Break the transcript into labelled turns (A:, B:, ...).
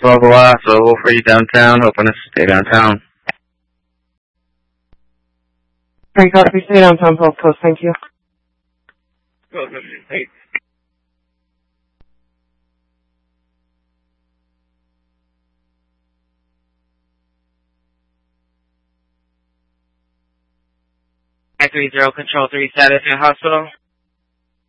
A: 12 a lot, so we'll for you downtown. Hoping to stay downtown.
B: Great, copy. Stay downtown, 12 Coast. Thank you.
A: Hey.
C: I 30 Control 3 status in hospital.